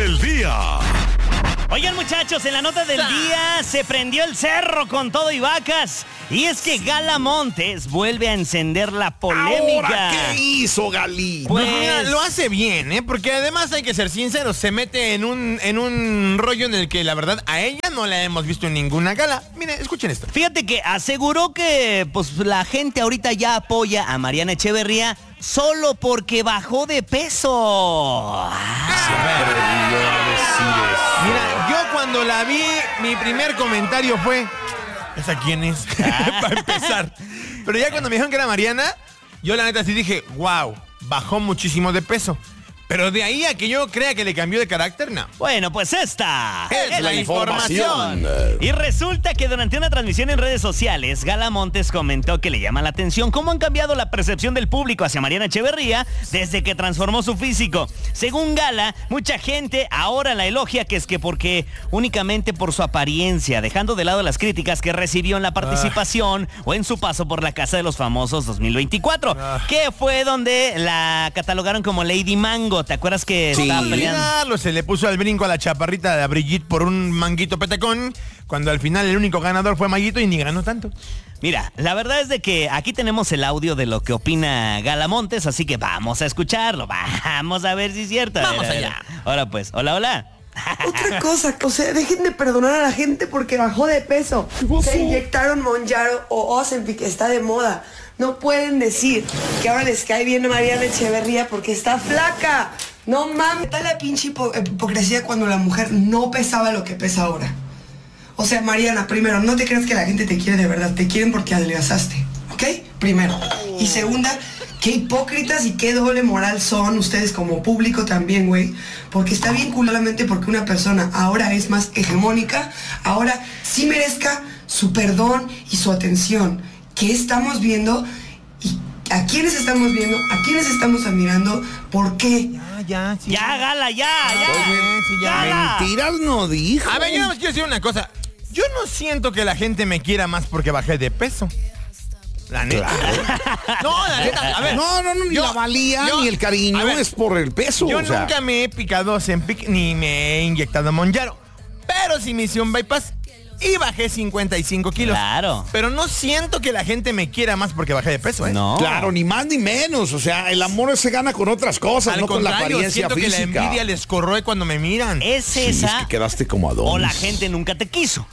del día. Oigan, muchachos, en la nota del día se prendió el cerro con todo y vacas. Y es que Gala Montes vuelve a encender la polémica. ¿Ahora qué hizo Gali? Pues mira, lo hace bien, ¿eh? Porque además hay que ser sinceros, se mete en un rollo en el que la verdad a ella no la hemos visto en ninguna gala. Miren, escuchen esto. Fíjate que aseguró que pues la gente ahorita ya apoya a Mariana Echeverría solo porque bajó de peso. Mira, yo cuando la vi, mi primer comentario fue, ¿esa quién es? Para empezar. Pero ya cuando me dijeron que era Mariana, yo la neta sí dije, wow, bajó muchísimo de peso. Pero de ahí a que yo crea que le cambió de carácter, no. Bueno, pues esta es la información. Y resulta que durante una transmisión en redes sociales, Gala Montes comentó que le llama la atención cómo han cambiado la percepción del público hacia Mariana Echeverría desde que transformó su físico. Según Gala, mucha gente ahora la elogia que es que porque únicamente por su apariencia, dejando de lado las críticas que recibió en la participación o en su paso por la Casa de los Famosos 2024, que fue donde la catalogaron como Lady Mango. ¿Te acuerdas que estaba peleando? Se le puso al brinco a la chaparrita de Brigitte por un manguito petacón, cuando al final el único ganador fue Maguito y ni ganó tanto. Mira, la verdad es de que aquí tenemos el audio de lo que opina Gala Montes, así que vamos a escucharlo, vamos a ver si es cierto. Vamos allá. Ahora pues, hola. Otra cosa, o sea, dejen de perdonar a la gente porque bajó de peso. Se inyectaron Mounjaro o Ozempic, está de moda. No pueden decir que ahora les cae bien a Mariana Echeverría porque está flaca. No mames. Está la pinche hipocresía cuando la mujer no pesaba lo que pesa ahora. O sea, Mariana, primero, no te creas que la gente te quiere de verdad. Te quieren porque adelgazaste, ¿ok? Primero. Y segunda, qué hipócritas y qué doble moral son ustedes como público también, güey. Porque está bien culturalmente porque una persona ahora es más hegemónica, ahora sí merezca su perdón y su atención. ¿Qué estamos viendo? ¿Y a quiénes estamos viendo? ¿A quiénes estamos admirando? ¿Por qué? Ya, Gala, ya. Gala. Mentiras no dijo. A ver, yo quiero decir una cosa. Yo no siento que la gente me quiera más porque bajé de peso. La neta. Claro. No, la neta. A ver. No, ni la valía ni el cariño es por el peso. Yo nunca me he picado Ozempic ni me he inyectado Mounjaro. Pero sí me hice un bypass y bajé 55 kilos. Claro. Pero no siento que la gente me quiera más porque bajé de peso, ¿eh? No. Claro, ni más ni menos. O sea, el amor se gana con otras cosas, no con la apariencia siento física. Que la envidia les corroe cuando me miran. ¿Es esa? Es que quedaste como Adonis. O la gente nunca te quiso.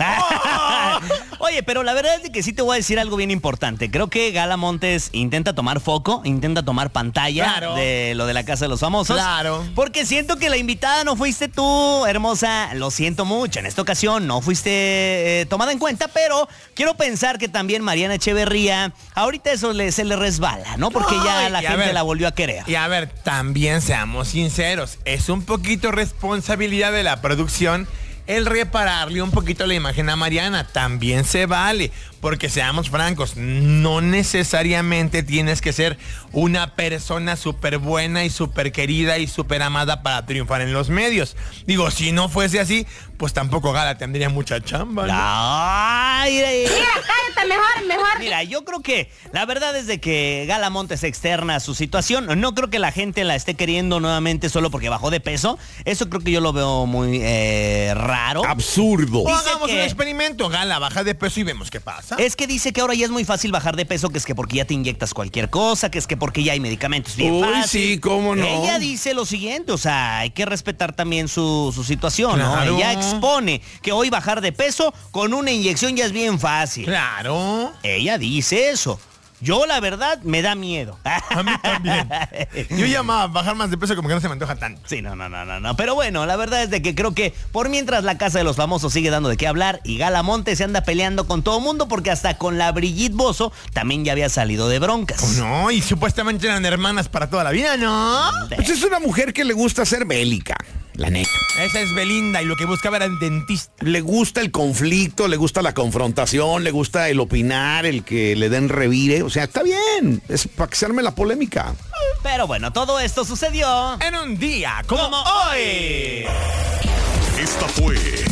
Oye, pero la verdad es de que sí te voy a decir algo bien importante. Creo que Gala Montes intenta tomar foco, intenta tomar pantalla de lo de la Casa de los Famosos. Claro. Porque siento que la invitada no fuiste tú, hermosa. Lo siento mucho. En esta ocasión no fuiste tomada en cuenta, pero quiero pensar que también Mariana Echeverría, ahorita eso se le resbala, ¿no? Porque ya la gente la volvió a querer. Y a ver, también seamos sinceros. Es un poquito responsabilidad de la producción el repararle un poquito la imagen a Mariana. También se vale, porque seamos francos, no necesariamente tienes que ser una persona súper buena y súper querida y súper amada para triunfar en los medios. Digo, si no fuese así, pues tampoco Gala tendría mucha chamba, ¿no? Ay, mira, cállate, mejor. Mira, yo creo que la verdad es de que Gala Montes externa su situación. No creo que la gente la esté queriendo nuevamente solo porque bajó de peso. Eso creo que yo lo veo muy raro. Absurdo. Hagamos un experimento. Gala, baja de peso y vemos qué pasa. Es que dice que ahora ya es muy fácil bajar de peso, que es que porque ya te inyectas cualquier cosa, que es que porque ya hay medicamentos bien fácil. Sí, cómo no. Ella dice lo siguiente, o sea, hay que respetar también su situación, claro, ¿no? Ella expone que hoy bajar de peso con una inyección ya es bien fácil. Claro. Ella dice eso. Yo, la verdad, me da miedo. A mí también. Yo ya bajar más de peso como que no se me antoja tanto. Sí, no. Pero bueno, la verdad es de que creo que por mientras la Casa de los Famosos sigue dando de qué hablar y Gala Montes se anda peleando con todo mundo porque hasta con la Brigitte Bosó también ya había salido de broncas. Oh, no, y supuestamente eran hermanas para toda la vida, ¿no? Pues es una mujer que le gusta ser bélica. La neta. Esa es Belinda y lo que buscaba era el dentista. Le gusta el conflicto, le gusta la confrontación, le gusta el opinar, el que le den revire. O sea, está bien. Es para que se arme la polémica. Pero bueno, todo esto sucedió en un día como hoy. Esta fue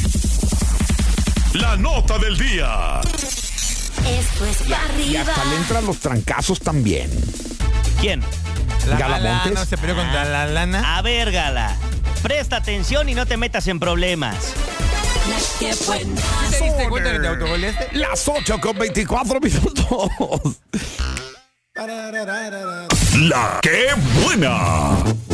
la nota del día. Esto es para arriba. Y hasta le entran los trancazos también. ¿Quién? La Gala Montes. ¿No se peleó contra la lana? A ver, Gala. Presta atención y no te metas en problemas. ¿Te diste cuenta que te autogoleaste? Las 8:24 minutos. La que buena.